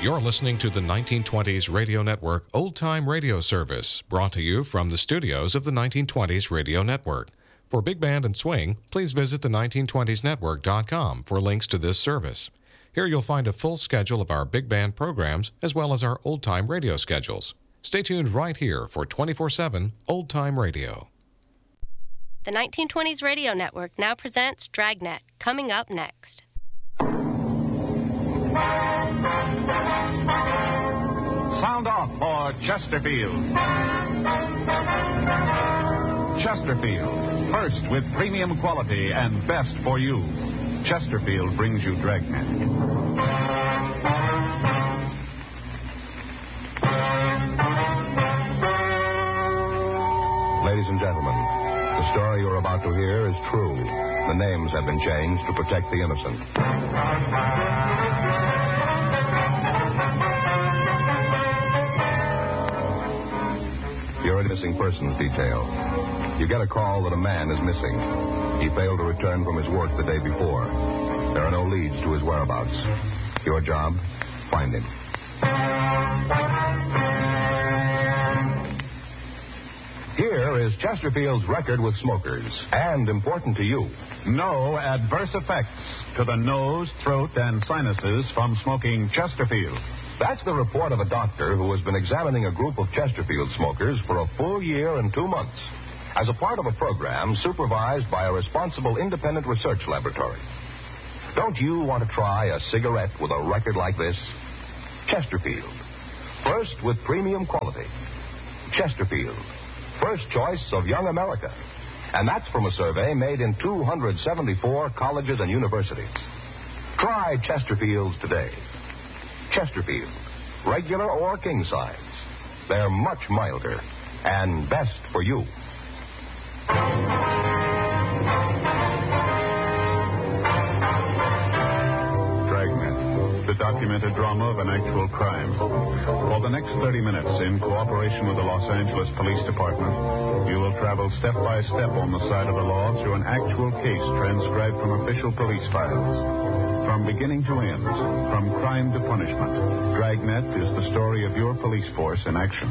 You're listening to the 1920s Radio Network Old Time Radio Service, brought to you from the studios of the 1920s Radio Network. For Big Band and Swing, please visit the 1920snetwork.com for links to this service. Here you'll find a full schedule of our big band programs as well as our old-time radio schedules. Stay tuned right here for 24/7 Old Time Radio. The 1920s Radio Network now presents Dragnet, coming up next. Sound off for Chesterfield. Chesterfield, first with premium quality and best for you. Chesterfield brings you Dragnet. Ladies and gentlemen, the story you're about to hear is true. The names have been changed to protect the innocent. You're a missing persons detail. You get a call that a man is missing. He failed to return from his work the day before. There are no leads to his whereabouts. Your job? Find him. Here is Chesterfield's record with smokers, and important to you. No adverse effects to the nose, throat, and sinuses from smoking Chesterfield. That's the report of a doctor who has been examining a group of Chesterfield smokers for a full year and 2 months as a part of a program supervised by a responsible independent research laboratory. Don't you want to try a cigarette with a record like this? Chesterfield. First with premium quality. Chesterfield. First choice of young America. And that's from a survey made in 274 colleges and universities. Try Chesterfields today. Chesterfield, regular or king size. They're much milder and best for you. Dragnet, the documented drama of an actual crime. For the next 30 minutes, in cooperation with the Los Angeles Police Department, you will travel step by step on the side of the law through an actual case transcribed from official police files. From beginning to end, from crime to punishment, Dragnet is the story of your police force in action.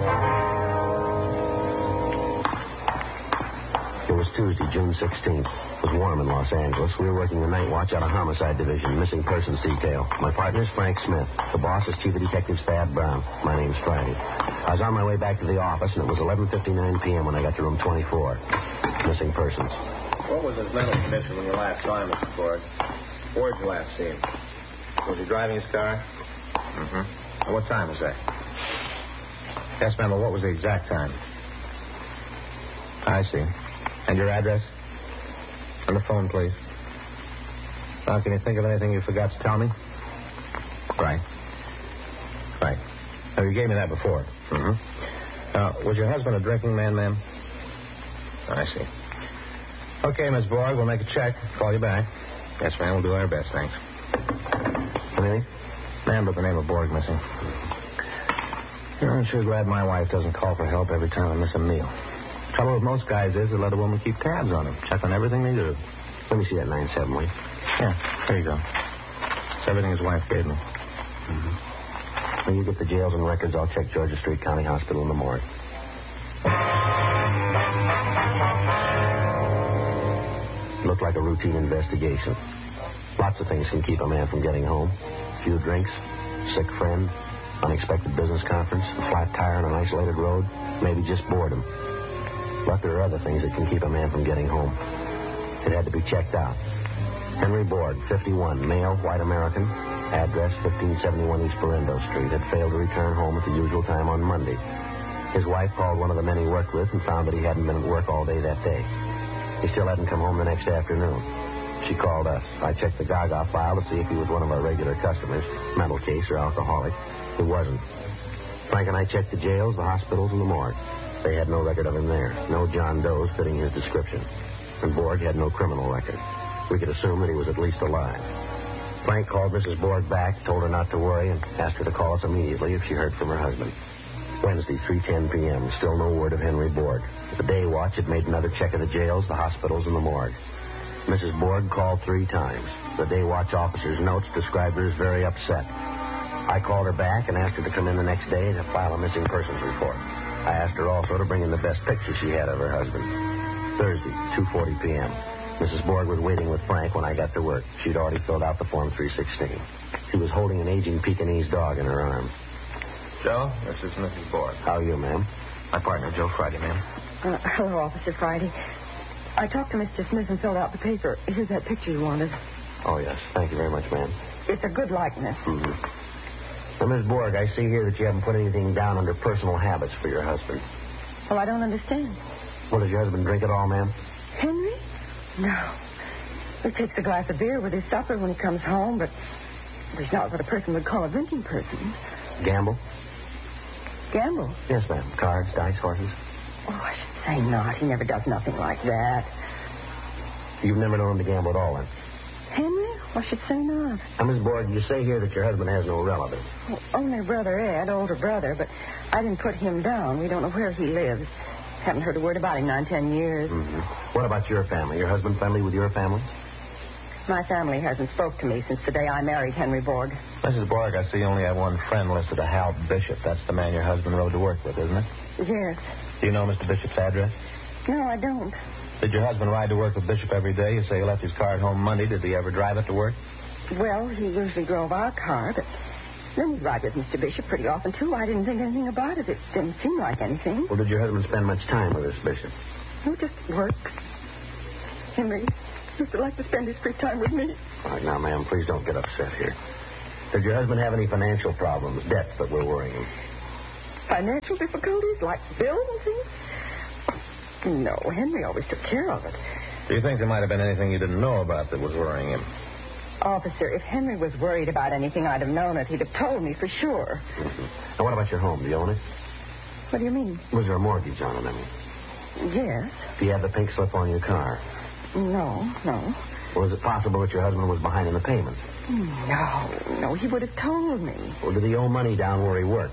It was Tuesday, June 16th. It was warm in Los Angeles. We were working the night watch out of Homicide Division, missing persons detail. My partner is Frank Smith. The boss is Chief of Detectives Thad Brown. My name's Friday. I was on my way back to the office, and it was 11:59 p.m. when I got to room 24. Missing persons. What was his mental condition when you last saw him, Mr. Ford? Where'd you last see him? Was he driving his car? Mm-hmm. And what time was that? Yes, ma'am, but what was the exact time? I see. And your address? On the phone, please. Now, can you think of anything you forgot to tell me? Right. Right. Oh, you gave me that before. Mm-hmm. Was your husband a drinking man, ma'am? I see. Okay, Miss Borg, we'll make a check. Call you back. Yes, ma'am, we'll do our best, thanks. Anything? Man, but the name of Borg missing. I'm sure glad my wife doesn't call for help every time I miss a meal. Trouble with most guys is they let a woman keep tabs on them, check on everything they do. Let me see that 9-7, will you? Yeah, there you go. It's everything his wife gave me. Mm-hmm. When you get the jails and records, I'll check Georgia Street County Hospital in the morgue. Looked like a routine investigation. Lots of things can keep a man from getting home. A few drinks, sick friend, unexpected business conference, a flat tire on an isolated road, maybe just boredom. But there are other things that can keep a man from getting home. It had to be checked out. Henry Borg, 51, male, white American, address 1571 East Berendo Street, had failed to return home at the usual time on Monday. His wife called one of the men he worked with and found that he hadn't been at work all day that day. He still hadn't come home the next afternoon. She called us. I checked the Gaga file to see if he was one of our regular customers, mental case or alcoholic. He wasn't. Frank and I checked the jails, the hospitals, and the morgue. They had no record of him there. No John Does fitting his description. And Borg had no criminal record. We could assume that he was at least alive. Frank called Mrs. Borg back, told her not to worry, and asked her to call us immediately if she heard from her husband. Wednesday, 3:10 p.m., still no word of Henry Borg. The day watch had made another check of the jails, the hospitals, and the morgue. Mrs. Borg called 3 times. The day watch officer's notes described her as very upset. I called her back and asked her to come in the next day to file a missing persons report. I asked her also to bring in the best picture she had of her husband. Thursday, 2:40 p.m. Mrs. Borg was waiting with Frank when I got to work. She'd already filled out the Form 316. She was holding an aging Pekingese dog in her arms. Joe, this is Mrs. Borg. How are you, ma'am? My partner, Joe Friday, ma'am. Hello, Officer Friday. I talked to Mr. Smith and filled out the paper. Here's that picture you wanted. Oh, yes. Thank you very much, ma'am. It's a good likeness. Mm-hmm. Now, Miss Borg, I see here that you haven't put anything down under personal habits for your husband. Well, I don't understand. Well, does your husband drink at all, ma'am? Henry? No. He takes a glass of beer with his supper when he comes home, but he's not what a person would call a drinking person. Gamble? Gamble? Yes, ma'am. Cards, dice, horses? Oh, I should say not. He never does nothing like that. You've never known him to gamble at all, then? Henry? I should say not. Now, Miss Borg, you say here that your husband has no relatives. Well, only Brother Ed, older brother, but I didn't put him down. We don't know where he lives. Haven't heard a word about him 9-10 years. Mm-hmm. What about your family? Your husband friendly with your family? My family hasn't spoke to me since the day I married Henry Borg. Mrs. Borg, I see you only have one friend listed, a Hal Bishop. That's the man your husband rode to work with, isn't it? Yes. Do you know Mr. Bishop's address? No, I don't. Did your husband ride to work with Bishop every day? You say he left his car at home Monday. Did he ever drive it to work? Well, he usually drove our car, but then he'd ride with Mr. Bishop pretty often, too. I didn't think anything about it. It didn't seem like anything. Well, did your husband spend much time with this Bishop? He just works. Henry used to like to spend his free time with me. All right, now, ma'am, please don't get upset here. Did your husband have any financial problems, debts that were worrying him? Financial difficulties, like bills and things? No, Henry always took care of it. Do you think there might have been anything you didn't know about that was worrying him? Officer, if Henry was worried about anything, I'd have known it. He'd have told me for sure. Mm-hmm. Now, what about your home? Do you own it? What do you mean? Was there a mortgage on it, I mean? Yes. Do you have the pink slip on your car? No. Well, is it possible that your husband was behind in the payments? No, he would have told me. Well, did he owe money down where he worked?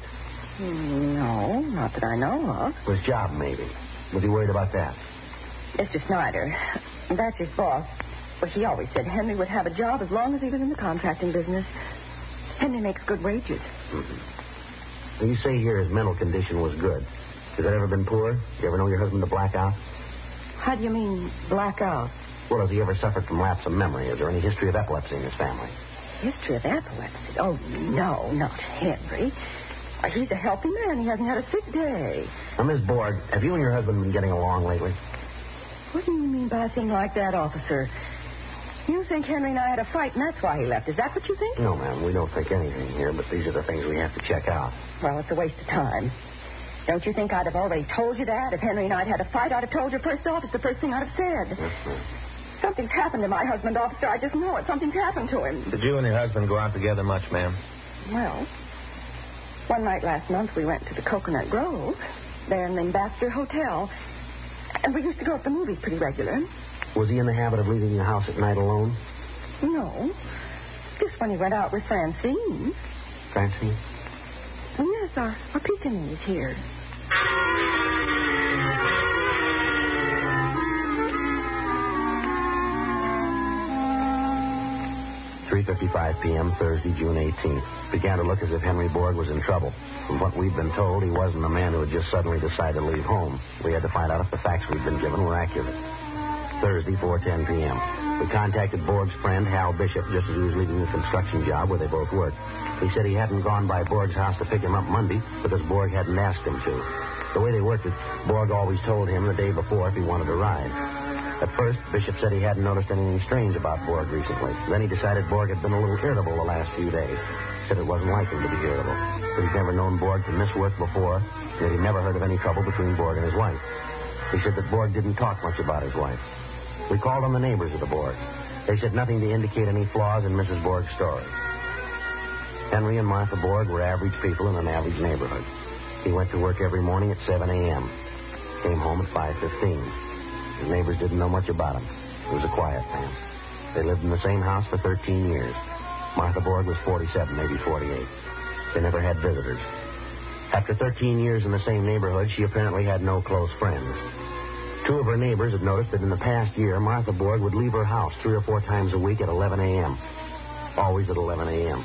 No, not that I know of. His job, maybe. Was he worried about that? Mr. Snyder, that's his boss. Well, he always said Henry would have a job as long as he was in the contracting business. Henry makes good wages. Mm-hmm. Well, you say here his mental condition was good. Has that ever been poor? You ever know your husband to black out? How do you mean, black out? Well, has he ever suffered from lapse of memory? Is there any history of epilepsy in his family? History of epilepsy? Oh, no, not Henry. He's a healthy man. He hasn't had a sick day. Now, Miss Borg, have you and your husband been getting along lately? What do you mean by a thing like that, officer? You think Henry and I had a fight, and that's why he left. Is that what you think? No, ma'am. We don't think anything here, but these are the things we have to check out. Well, it's a waste of time. Don't you think I'd have already told you that? If Henry and I'd had a fight, I'd have told you first off. It's the first thing I'd have said. Yes, ma'am. Something's happened to my husband, officer. I just know it. Something's happened to him. Did you and your husband go out together much, ma'am? Well, one night last month we went to the Coconut Grove, there in the Ambassador Hotel. And we used to go to the movies pretty regular. Was he in the habit of leaving the house at night alone? No. Just when he went out with Francine. Francine? Yes, our Pekingese here. .3:55 p.m., Thursday, June 18th. Began to look as if Henry Borg was in trouble. From what we'd been told, he wasn't a man who had just suddenly decided to leave home. We had to find out if the facts we'd been given were accurate. Thursday, 4:10 p.m. We contacted Borg's friend, Hal Bishop, just as he was leaving the construction job where they both worked. He said he hadn't gone by Borg's house to pick him up Monday because Borg hadn't asked him to. The way they worked it, Borg always told him the day before if he wanted to ride. At first, Bishop said he hadn't noticed anything strange about Borg recently. Then he decided Borg had been a little irritable the last few days. Said it wasn't like him to be irritable. But he'd never known Borg to miss work before, and that he'd never heard of any trouble between Borg and his wife. He said that Borg didn't talk much about his wife. We called on the neighbors of the Borg. They said nothing to indicate any flaws in Mrs. Borg's story. Henry and Martha Borg were average people in an average neighborhood. He went to work every morning at 7 a.m. Came home at 5:15. His neighbors didn't know much about him. He was a quiet man. They lived in the same house for 13 years. Martha Borg was 47, maybe 48. They never had visitors. After 13 years in the same neighborhood, she apparently had no close friends. Two of her neighbors had noticed that in the past year, Martha Borg would leave her house 3 or 4 times a week at 11 a.m. Always at 11 a.m.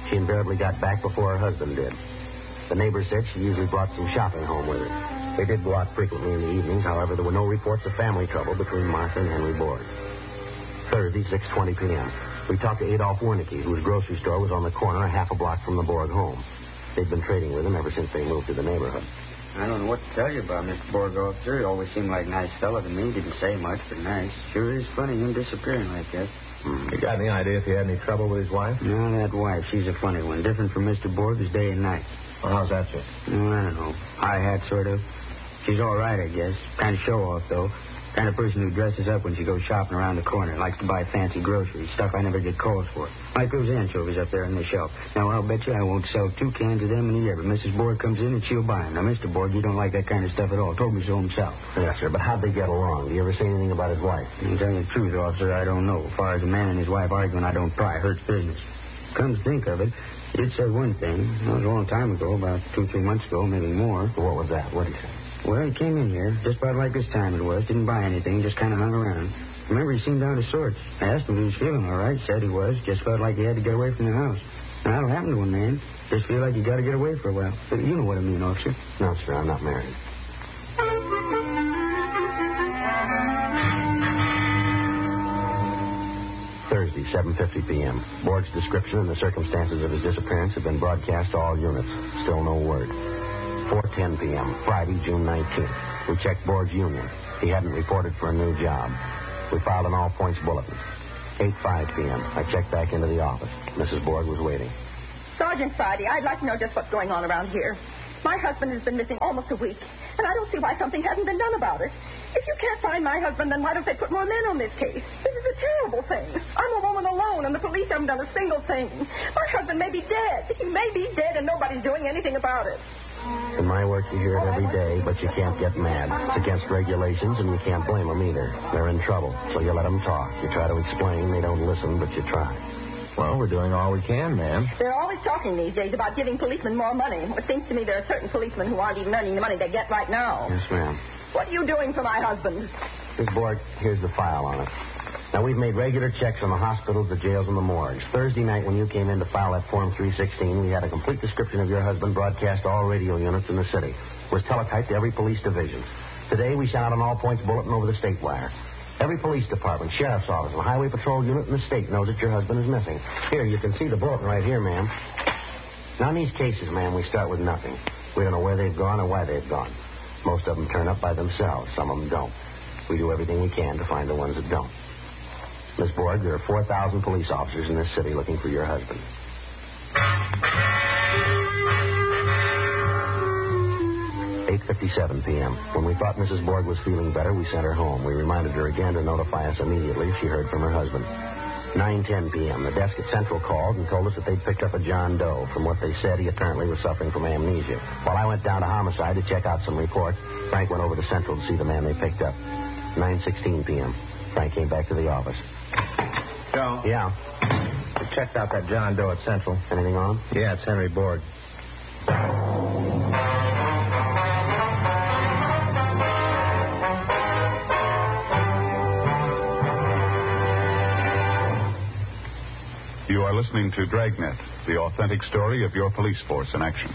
She invariably got back before her husband did. The neighbor said she usually brought some shopping home with her. They did go out frequently in the evenings. However, there were no reports of family trouble between Martha and Henry Borg. Thursday, 6:20 p.m. We talked to Adolph Wernicke, whose grocery store was on the corner a half a block from the Borg home. They'd been trading with him ever since they moved to the neighborhood. I don't know what to tell you about Mr. Borg, officer. He always seemed like a nice fellow to me. Didn't say much, but nice. Sure is funny him disappearing like that. You got any idea if he had any trouble with his wife? No, that wife, she's a funny one. Different from Mr. Borg as day and night. Well, how's that, sir? Oh, I don't know. High hat, sort of. She's all right, I guess. Kind of show-off, though. Kind of person who dresses up when she goes shopping around the corner. Likes to buy fancy groceries. Stuff I never get calls for. Like those anchovies up there on the shelf. Now, I'll bet you I won't sell 2 cans of them in a year. But Mrs. Borg comes in and she'll buy them. Now, Mr. Borg, you don't like that kind of stuff at all. Told me so himself. Yes, sir, but how'd they get along? Do you ever say anything about his wife? To tell you the truth, officer, I don't know. As far as a man and his wife arguing, I don't pry. Hurts business. Come to think of it, he did say one thing. That was a long time ago, about 2-3 months ago, maybe more. What was that? What did he say? Well, he came in here, just about like this time it was. Didn't buy anything, just kind of hung around. Remember, he seemed out of sorts. I asked him if he was feeling all right. Said he was. Just felt like he had to get away from the house. Now, that'll happen to a man. Just feel like you got to get away for a while. But you know what I mean, officer. No, sir, I'm not married. Thursday, 7:50 p.m. Borg's description and the circumstances of his disappearance have been broadcast to all units. Still no word. 4:10 p.m., Friday, June 19th. We checked Borg's union. He hadn't reported for a new job. We filed an all-points bulletin. 8:05 p.m., I checked back into the office. Mrs. Borg was waiting. Sergeant Friday, I'd like to know just what's going on around here. My husband has been missing almost a week, and I don't see why something hasn't been done about it. If you can't find my husband, then why don't they put more men on this case? This is a terrible thing. I'm a woman alone, and the police haven't done a single thing. My husband may be dead. He may be dead, and nobody's doing anything about it. In my work, you hear it every day, but you can't get mad. It's against regulations, and you can't blame them either. They're in trouble, so you let them talk. You try to explain. They don't listen, but you try. Well, we're doing all we can, ma'am. They're always talking these days about giving policemen more money. It seems to me there are certain policemen who aren't even earning the money they get right now. Yes, ma'am. What are you doing for my husband? Miss Borg, here's the file on it. Now, we've made regular checks on the hospitals, the jails, and the morgues. Thursday night, when you came in to file that Form 316, we had a complete description of your husband broadcast to all radio units in the city. It was teletyped to every police division. Today, we sent out an all-points bulletin over the state wire. Every police department, sheriff's office, and highway patrol unit in the state knows that your husband is missing. Here, you can see the bulletin right here, ma'am. Now, in these cases, ma'am, we start with nothing. We don't know where they've gone or why they've gone. Most of them turn up by themselves. Some of them don't. We do everything we can to find the ones that don't. Miss Borg, there are 4,000 police officers in this city looking for your husband. 8:57 p.m. When we thought Mrs. Borg was feeling better, we sent her home. We reminded her again to notify us immediately if she heard from her husband. 9:10 p.m. The desk at Central called and told us that they'd picked up a John Doe. From what they said, he apparently was suffering from amnesia. While I went down to Homicide to check out some reports, Frank went over to Central to see the man they picked up. 9:16 p.m. Frank came back to the office. Joe? Yeah. We checked out that John Doe at Central. Anything on? Yeah, it's Henry Borg. You are listening to Dragnet, the authentic story of your police force in action.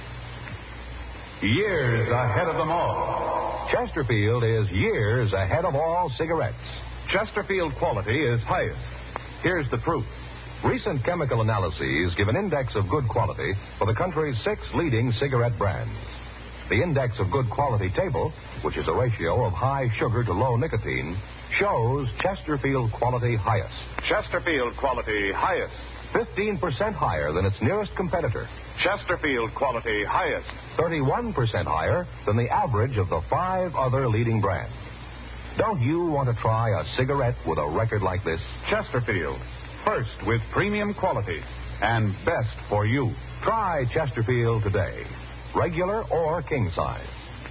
Years ahead of them all. Chesterfield is years ahead of all cigarettes. Chesterfield quality is highest. Here's the proof. Recent chemical analyses give an index of good quality for the country's 6 leading cigarette brands. The index of good quality table, which is a ratio of high sugar to low nicotine, shows Chesterfield quality highest. Chesterfield quality highest. 15% higher than its nearest competitor. Chesterfield quality highest. 31% higher than the average of the 5 other leading brands. Don't you want to try a cigarette with a record like this? Chesterfield. First with premium quality and best for you. Try Chesterfield today. Regular or king size.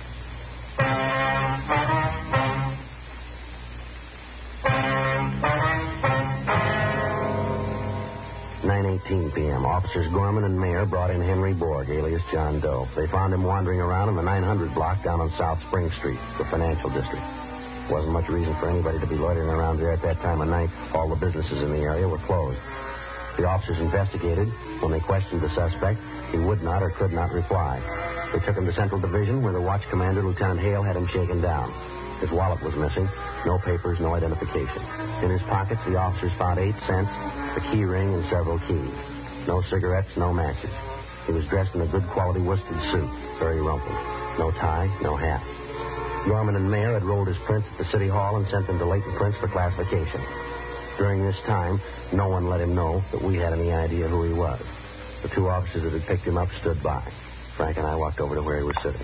9:18 p.m. Officers Gorman and Mayer brought in Henry Borg, alias John Doe. They found him wandering around in the 900 block down on South Spring Street, the financial district. Wasn't much reason for anybody to be loitering around there at that time of night. All the businesses in the area were closed. The officers investigated. When they questioned the suspect, he would not or could not reply. They took him to Central Division, where the watch commander, Lieutenant Hale, had him shaken down. His wallet was missing. No papers, no identification. In his pockets, the officers found 8 cents, a key ring, and several keys. No cigarettes, no matches. He was dressed in a good quality worsted suit, very rumpled. No tie, no hat. Gorman and Mayer had rolled his prints at the City Hall and sent them to Leighton Prints for classification. During this time, no one let him know that we had any idea who he was. The 2 officers that had picked him up stood by. Frank and I walked over to where he was sitting.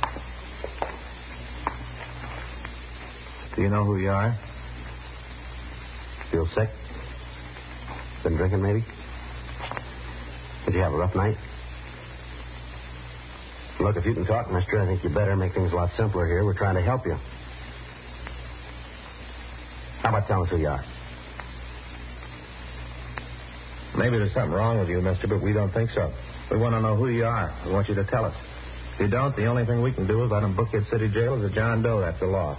Do you know who you are? Feel sick? Been drinking, maybe? Did you have a rough night? Look, if you can talk, mister, I think you better make things a lot simpler here. We're trying to help you. How about telling us who you are? Maybe there's something wrong with you, mister, but we don't think so. We want to know who you are. We want you to tell us. If you don't, the only thing we can do is let him book you at City Jail as a John Doe. That's the law.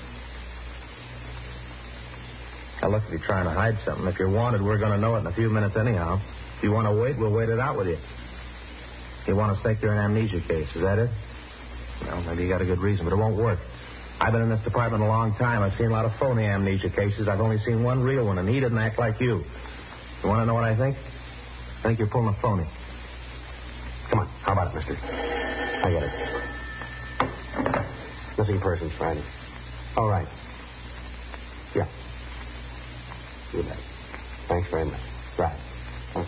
Now, look, if you're trying to hide something, if you're wanted, we're going to know it in a few minutes anyhow. If you want to wait, we'll wait it out with you. You want to stake you're an amnesia case, is that it? Well, maybe you got a good reason, but it won't work. I've been in this department a long time. I've seen a lot of phony amnesia cases. I've only seen one real one, and he didn't act like you. You want to know what I think? I think you're pulling a phony. Come on. How about it, mister? I get it. Missing persons, Friday. All right. Yeah. You bet. Thanks very much. Right. Okay.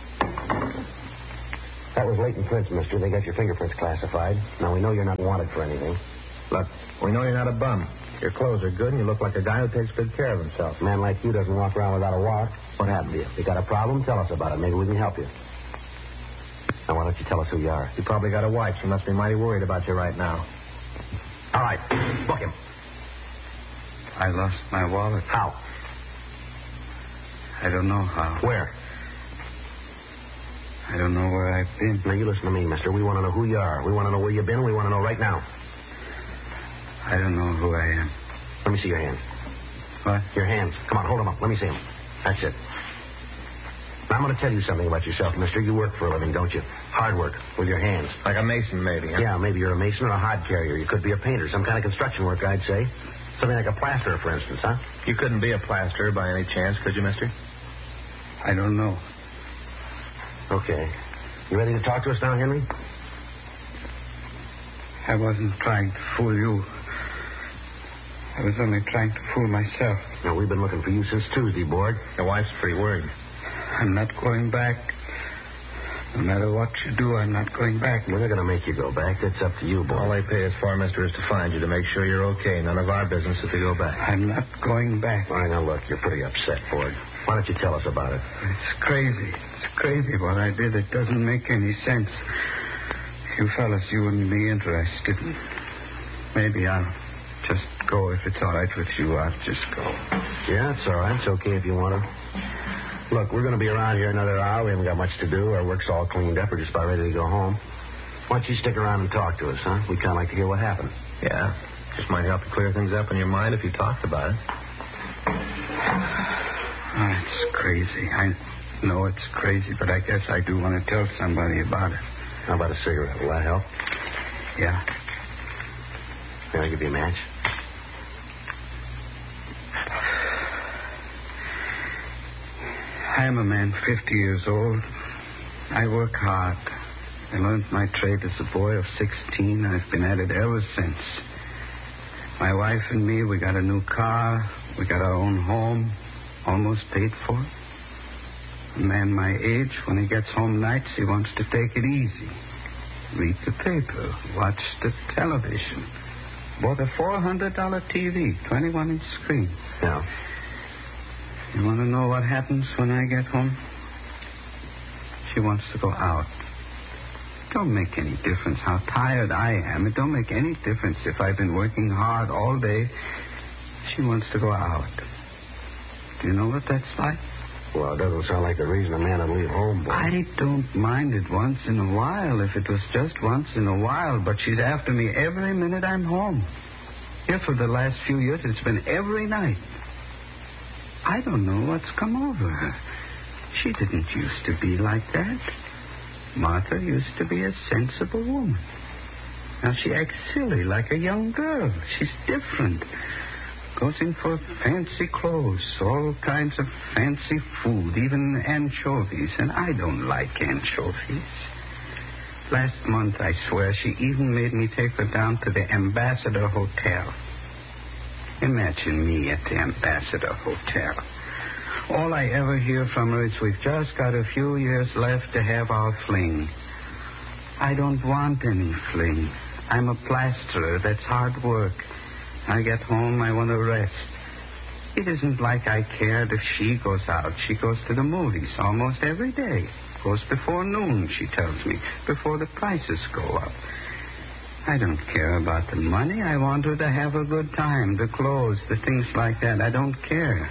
That was Leighton Prints, mister. They got your fingerprints classified. Now, we know you're not wanted for anything. Look, we know you're not a bum. Your clothes are good, and you look like a guy who takes good care of himself. A man like you doesn't walk around without a wallet. What happened to you? You got a problem? Tell us about it. Maybe we can help you. Now, why don't you tell us who you are? You probably got a wife. She must be mighty worried about you right now. All right. Book him. I lost my wallet. How? I don't know how. Where? I don't know where I've been. Now, you listen to me, mister. We want to know who you are. We want to know where you've been, and we want to know right now. I don't know who I am. Let me see your hands. What? Your hands. Come on, hold them up. Let me see them. That's it. Now, I'm going to tell you something about yourself, mister. You work for a living, don't you? Hard work with your hands. Like a mason, maybe, huh? Yeah, maybe you're a mason or a hod carrier. You could be a painter, some kind of construction work, I'd say. Something like a plasterer, for instance, huh? You couldn't be a plasterer by any chance, could you, mister? I don't know. Okay. You ready to talk to us now, Henry? I wasn't trying to fool you. I was only trying to fool myself. Now, we've been looking for you since Tuesday, Borg. Your wife's pretty worried. I'm not going back. No matter what you do, I'm not going back. We're not going to make you go back. That's up to you, Borg. All they pay us for, mister, is to find you, to make sure you're okay. None of our business if you go back. I'm not going back. All right, now, look, you're pretty upset, Borg. Why don't you tell us about it? It's crazy. It's crazy what I did. It doesn't make any sense. You fellas, you wouldn't be interested. Maybe I'll just go if it's all right with you. I'll just go. Yeah, it's all right. It's okay if you want to. Look, we're going to be around here another hour. We haven't got much to do. Our work's all cleaned up. We're just about ready to go home. Why don't you stick around and talk to us, huh? We'd kind of like to hear what happened. Yeah. Just might help to clear things up in your mind if you talked about it. It's crazy. I know it's crazy, but I guess I do want to tell somebody about it. How about a cigarette? Will that help? Yeah. May I give you a match? I am a man 50 years old. I work hard. I learned my trade as a boy of 16. I've been at it ever since. My wife and me, we got a new car. We got our own home, almost paid for. A man my age, when he gets home nights, he wants to take it easy. Read the paper, watch the television. Bought a $400 TV, 21-inch screen. Yeah. You want to know what happens when I get home? She wants to go out. It don't make any difference how tired I am. It don't make any difference if I've been working hard all day. She wants to go out. Do you know what that's like? Well, it doesn't sound like the reason a man would leave home, boy. I don't mind it once in a while, if it was just once in a while, but she's after me every minute I'm home. Here for the last few years, it's been every night. I don't know what's come over her. She didn't used to be like that. Martha used to be a sensible woman. Now she acts silly like a young girl. She's different. Goes in for fancy clothes, all kinds of fancy food, even anchovies. And I don't like anchovies. Last month, I swear, she even made me take her down to the Ambassador Hotel. Imagine me at the Ambassador Hotel. All I ever hear from her is we've just got a few years left to have our fling. I don't want any fling. I'm a plasterer. That's hard work. I get home, I want to rest. It isn't like I cared if she goes out. She goes to the movies almost every day. Goes before noon, she tells me, before the prices go up. I don't care about the money. I want her to have a good time, the clothes, the things like that. I don't care.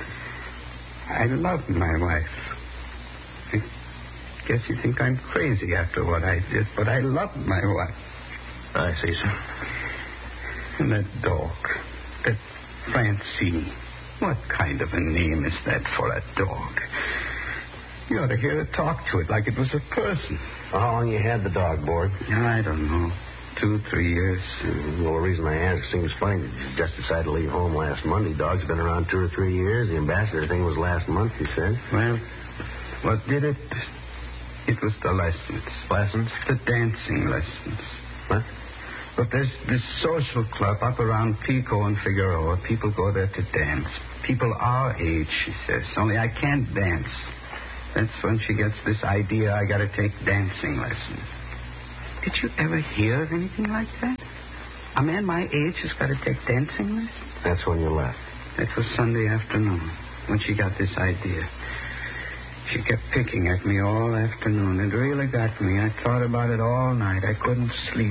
I love my wife. I guess you think I'm crazy after what I did, but I love my wife. I see, sir. And that dog, that Francine, what kind of a name is that for a dog? You ought to hear her talk to it like it was a person. How long you had the dog, Borg? I don't know. 2, 3 years. Well, the reason I asked, it seems funny that you just decided to leave home last Monday. Dog's been around 2 or 3 years. The ambassador thing was last month, you said. Well, what did it? It was the lessons. Lessons? The dancing lessons. What? But there's this social club up around Pico and Figueroa. People go there to dance. People our age, she says. Only I can't dance. That's when she gets this idea I got to take dancing lessons. Did you ever hear of anything like that? A man my age has got to take dancing lessons? That's when you left. That was Sunday afternoon when she got this idea. She kept picking at me all afternoon. It really got me. I thought about it all night. I couldn't sleep.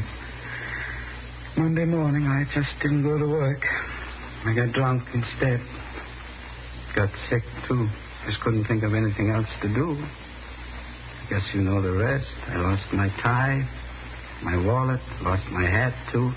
Monday morning, I just didn't go to work. I got drunk instead. Got sick, too. Just couldn't think of anything else to do. I guess you know the rest. I lost my tie, my wallet, lost my hat, too.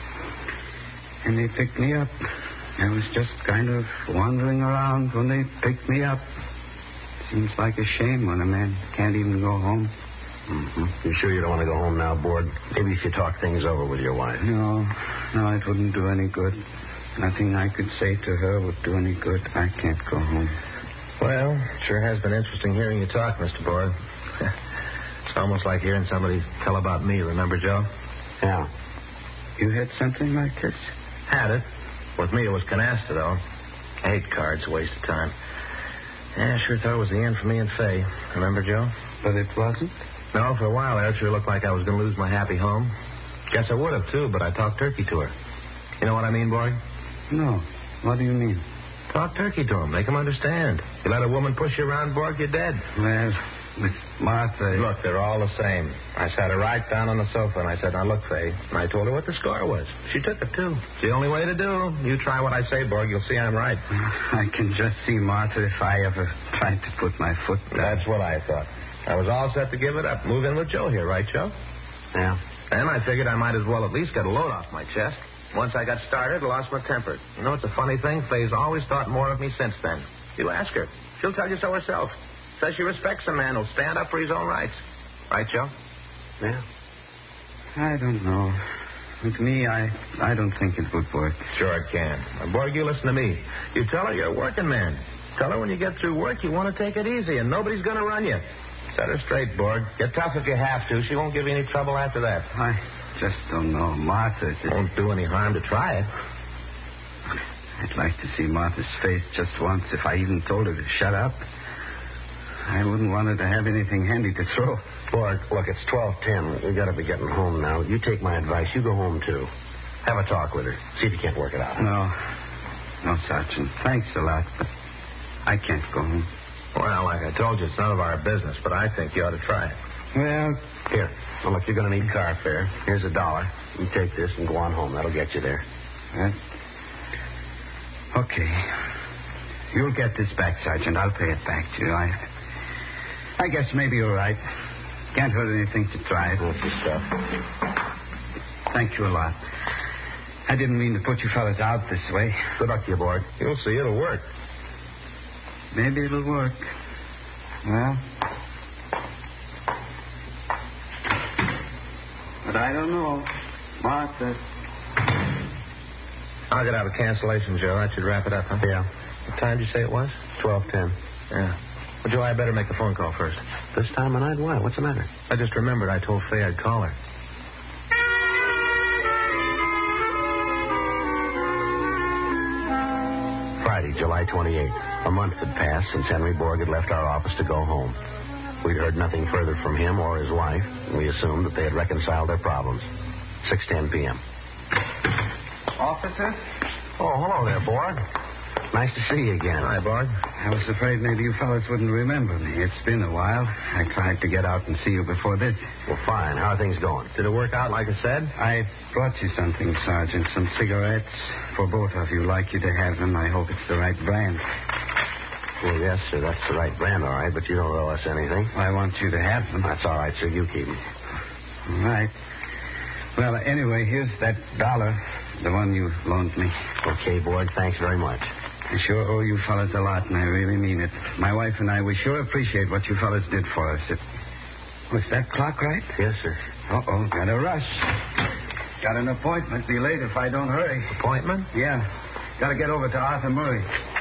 And they picked me up. I was just kind of wandering around when they picked me up. Seems like a shame when a man can't even go home. Mm-hmm. You sure you don't want to go home now, Borg? Maybe if you talk things over with your wife. No, it wouldn't do any good. Nothing I could say to her would do any good. I can't go home. Well, it sure has been interesting hearing you talk, Mr. Borg. It's almost like hearing somebody tell about me, remember, Joe? Yeah. You had something like this? Had it. With me, it was canasta, though. I hate cards, a waste of time. Yeah, I sure thought it was the end for me and Faye. Remember, Joe? But it wasn't? No, for a while there, it sure looked like I was going to lose my happy home. Guess I would have, too, but I talked turkey to her. You know what I mean, Borg? No. What do you mean? Talk turkey to him. Make him understand. You let a woman push you around, Borg, you're dead. Well, with Martha... Look, they're all the same. I sat her right down on the sofa, and I said, now, look, Faye. And I told her what the score was. She took it, too. It's the only way to do. You try what I say, Borg. You'll see I'm right. I can just see Martha if I ever tried to put my foot down. That's what I thought. I was all set to give it up. Move in with Joe here, right, Joe? Yeah. And I figured I might as well at least get a load off my chest. Once I got started, I lost my temper. You know, it's a funny thing. Faye's always thought more of me since then. You ask her. She'll tell you so herself. Says she respects a man who'll stand up for his own rights. Right, Joe? Yeah. I don't know. With me, I don't think it would work. Sure it can. Now, Borg, you listen to me. You tell her you're a working man. Tell her when you get through work, you want to take it easy, and nobody's going to run you. Set her straight, Borg. Get tough if you have to. She won't give you any trouble after that. I just don't know. Martha... Won't do any harm to try it. I'd like to see Martha's face just once if I even told her to shut up. I wouldn't want her to have anything handy to throw. Borg, look, it's 12:10. We got to be getting home now. You take my advice. You go home, too. Have a talk with her. See if you can't work it out. No, Sergeant. Thanks a lot, but I can't go home. Well, like I told you, it's none of our business, but I think you ought to try it. Well, here. Well, look, you're going to need car fare. Here's $1. You take this and go on home. That'll get you there. Okay. You'll get this back, Sergeant. I'll pay it back to you. I guess maybe you're right. Can't hurt anything to try it. That's the stuff. Thank you a lot. I didn't mean to put you fellas out this way. Good luck to you, Borg. You'll see, it'll work. Maybe it'll work. Well? But I don't know. Martha. I'll get out a cancellation, Joe. That should wrap it up, huh? Yeah. What time did you say it was? 12:10. Yeah. Well, Joe, I better make the phone call first. This time of night? Why? What's the matter? I just remembered I told Faye I'd call her. Friday, July 28th. A month had passed since Henry Borg had left our office to go home. We'd heard nothing further from him or his wife, and we assumed that they had reconciled their problems. 6:10 p.m. Officer? Oh, hello there, Borg. Nice to see you again. Hi, Borg. I was afraid maybe you fellas wouldn't remember me. It's been a while. I tried to get out and see you before this. Well, fine. How are things going? Did it work out like I said? I brought you something, Sergeant. Some cigarettes for both of you. Like you to have them. I hope it's the right brand. Well, yes, sir. That's the right brand, all right, but you don't owe us anything. I want you to have them. That's all right, sir. You keep them. All right. Well, anyway, here's that $1, the one you loaned me. Okay, Borg. Thanks very much. I sure owe you fellas a lot, and I really mean it. My wife and I, we sure appreciate what you fellas did for us. Was that clock right? Yes, sir. Uh-oh, gotta rush. Got an appointment. Be late if I don't hurry. Appointment? Yeah. Gotta get over to Arthur Murray.